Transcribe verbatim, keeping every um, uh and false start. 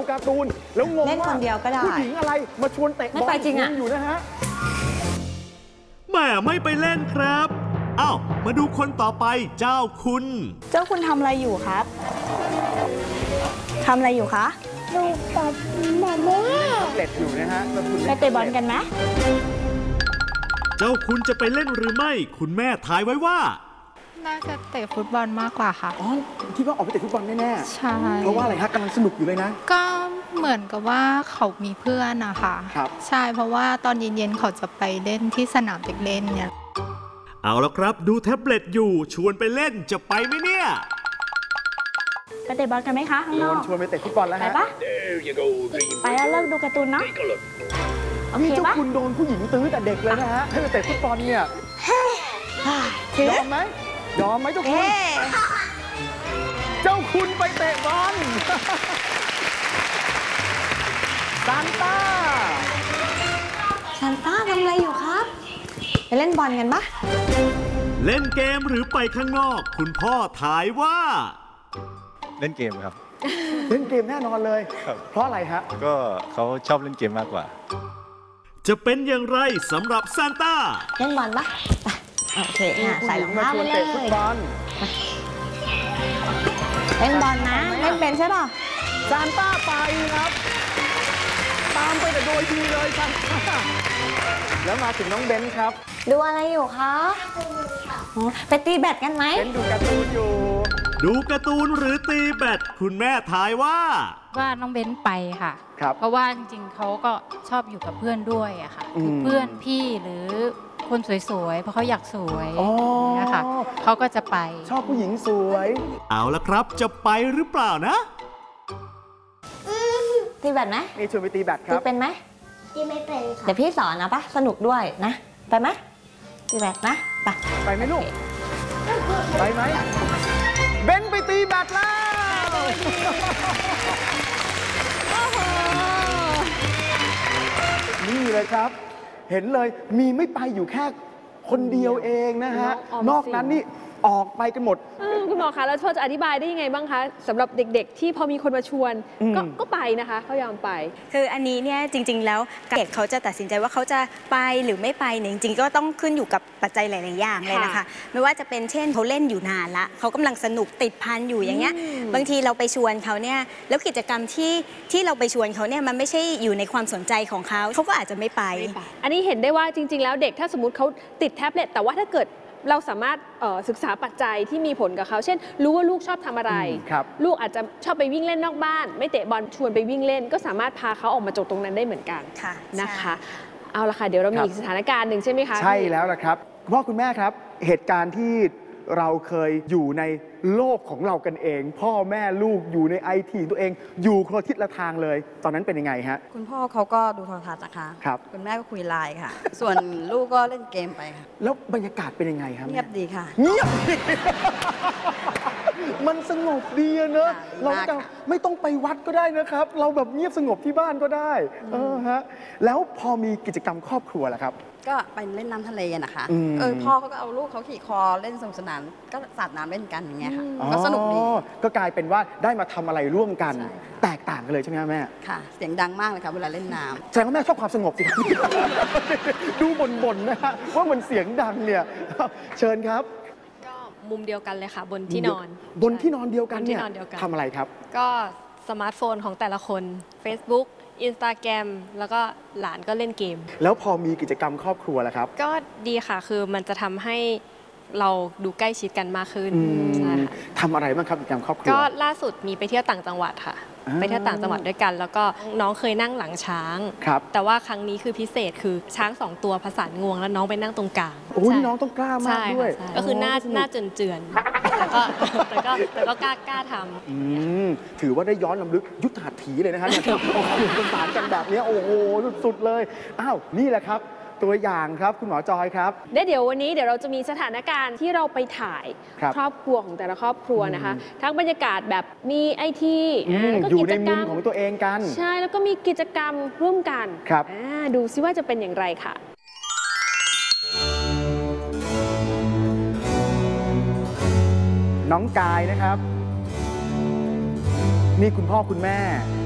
การ์ตูนแล้วงงว่าเล่นคนเดียวก็ได้ผู้หญิงอะไรมาชวนเตะบอลจริงอยู่นะฮะแม่ไม่ไปเล่นครับอ้าวมาดูคนต่อไปเจ้าคุณเจ้าคุณทำอะไรอยู่ครับทำอะไรอยู่คะดูกับแม่แม่เล่นอยู่นะฮะไปเตะบอลกันไหมเจ้าคุณจะไปเล่นหรือไม่คุณแม่ทายไว้ว่าน่าจะเตะฟุตบอลมากกว่าค่ะอ๋อคิดว่าออกไปเตะฟุตบอลแน่ๆใช่เพราะว่าอะไรฮะกำลังสนุกอยู่เลยนะก็เหมือนกับว่าเขามีเพื่อนนะคะครับใช่เพราะว่าตอนเย็นๆเขาจะไปเล่นที่สนามเด็กเล่นเนี่ยเอาแล้วครับดูแท็บเล็ตอยู่ชวนไปเล่นจะไปไหมเนี่ยไปเตะบอลกันไหมคะข้างนอกชวนไปเตะฟุตบอลแล้วฮะไปปะไปแล้วเลิกดูการ์ตูนเนาะนี่เจ้าคุณโดนผู้หญิงตื้อแต่เด็กเลยนะฮะให้ไปเตะฟุตบอลเนี่ยยอมไหมยอมไหมเจ้าคุณเจ้าคุณไปเตะบอลซานต้าซานต้าทำอะไรอยู่ครับไปเล่นบอลกันปะเล่นเกมหรือไปข้างนอกคุณพ่อทายว่าเล่นเกมครับเล่นเกมแน่นอนเลยเพราะอะไรฮะก็เขาชอบเล่นเกมมากกว่าจะเป็นอย่างไรสำหรับซานต้าเล่นบอลปะโอเคใส่รองเท้าไปเลยเล่นบอลนะเล่นเป็นใช่ป่ะซานต้าไปครับตามไปแต่โดยดีเลยซานต้าแล้วมาถึงน้องเบนครับดูอะไรอยู่คะไปตีแบดกันไหมเบนดูการ์ตูนอยู่ดูการ์ตูนหรือตีแบดคุณแม่ทายว่าว่าน้องเบนไปค่ะเพราะว่าจริงๆเขาก็ชอบอยู่กับเพื่อนด้วยอะค่ะคือเพื่อนพี่หรือคนสวยๆเพราะเขาอยากสวยนะคะเขาก็จะไปชอบผู้หญิงสวยเอาละครับจะไปหรือเปล่านะตีแบดไหมนี่ชวนไปตีแบดครับตีเป็นไหมตีไม่เป็นค่ะเดี๋ยวพี่สอนนะปะสนุกด้วยนะไปไหมตีแบดนะไปไปไหมลูกไปไหมเบนไปตีแบดแล้วนี่เลยครับเห็นเลยมีไม่ไปอยู่แค่คนเดียวเองนะฮะนอกนั้นนี่ออกไปกันหมดคุณหมอคะแล้วพอจะอธิบายได้ยังไงบ้างคะสำหรับเด็กๆที่พอมีคนมาชวนก็ก็ไปนะคะเขายอมไปคืออันนี้เนี่ยจริงๆแล้วเด็กเขาจะตัดสินใจว่าเขาจะไปหรือไม่ไปเนี่ยจริงๆก็ต้องขึ้นอยู่กับปัจจัยหลายๆอย่างเลยนะคะไม่ว่าจะเป็นเช่นเขาเล่นอยู่นานละเขากำลังสนุกติดพันอยู่อย่างเงี้ยบางทีเราไปชวนเขาเนี่ยแล้วกิจกรรมที่ที่เราไปชวนเขาเนี่ยมันไม่ใช่อยู่ในความสนใจของเขาเขาก็อาจจะไม่ไปอันนี้เห็นได้ว่าจริงๆแล้วเด็กถ้าสมมติเขาติดแท็บเล็ตแต่ว่าถ้าเกิดเราสามารถศึกษาปัจจัยที่มีผลกับเขาเช่นรู้ว่าลูกชอบทำอะไรลูกอาจจะชอบไปวิ่งเล่นนอกบ้านไม่เตะบอลชวนไปวิ่งเล่นก็สามารถพาเขาออกมาจากตรงนั้นได้เหมือนกันนะคะเอาละค่ะเดี๋ยวเรามีอีกสถานการณ์หนึ่งใช่ไหมคะใช่แล้วละครับคุณพ่อคุณแม่ครับเหตุการณ์ที่เราเคยอยู่ในโลกของเรากันเองพ่อแม่ลูกอยู่ในไอทีตัวเองอยู่คนละทิศละทางเลยตอนนั้นเป็นยังไงฮะคุณพ่อเขาก็ดูโทรทัศน์นะคะครับคุณแม่ก็คุยไลน์ค่ะส่วนลูกก็เล่นเกมไปค่ะแล้วบรรยากาศเป็นยังไงครับเงียบดีค่ะเงียบดีมันสงบดีเนอะเราจะไม่ต้องไปวัดก็ได้นะครับเราแบบเงียบสงบที่บ้านก็ได้เออฮะแล้วพอมีกิจกรรมครอบครัวล่ะครับก็ไปเล่นน้ำทะเลนะคะเออพ่อเขาก็เอาลูกเขาขี่คอเล่นสนุกสนานก็สาดน้ำเล่นกันอย่างเงี้ยค่ะก็สนุกดีก็กลายเป็นว่าได้มาทำอะไรร่วมกันแตกต่างกันเลยใช่ไหมแม่ค่ะเสียงดังมากเลยค่ะเวลาเล่นน้ำแสดงว่าแม่ชอบความสงบสิครับดูบ่นๆนะฮะว่ามันเสียงดังเนี่ยเชิญครับก็มุมเดียวกันเลยค่ะบนที่นอนบนที่นอนเดียวกันเนี่ยทำอะไรครับก็สมาร์ทโฟนของแต่ละคน Facebook Instagram แล้วก็หลานก็เล่นเกมแล้วพอมีกิจกรรมครอบครัวแล้วครับก็ดีค่ะคือมันจะทำให้เราดูใกล้ชิดกันมากขึ้นใช่ค่ะทำอะไรบ้างครับกิจกรรมครอบครัวก็ล่าสุดมีไปเที่ยวต่างจังหวัดค่ะไปเที่ยวต่างจังหวัดด้วยกันแล้วก็น้องเคยนั่งหลังช้างแต่ว่าครั้งนี้คือพิเศษคือช้างสองตัวผสานงวงแล้วน้องไปนั่งตรงกลางโอ้ยน้องต้องกล้ามากด้วยก็คือหน้าหน้าเจือนๆแล้วก็แต่ก็แต่ก็กล้ากล้าทำถือว่าได้ย้อนรำลึกยุทธหัตถีเลยนะฮะเนี่ยประสานกันแบบนี้โอ้โหสุดๆเลยอ้าวนี่แหละครับตัวอย่างครับคุณหมอจอยครับเดี๋ยววันนี้เดี๋ยวเราจะมีสถานการณ์ที่เราไปถ่ายครอบครัวของแต่ละครอบครัวนะคะทั้งบรรยากาศแบบมีไอทีอยู่ในมุมของตัวเองกันใช่แล้วก็มีกิจกรรมร่วมกันครับดูซิว่าจะเป็นอย่างไรค่ะน้องกายนะครับนี่คุณพ่อคุณแม่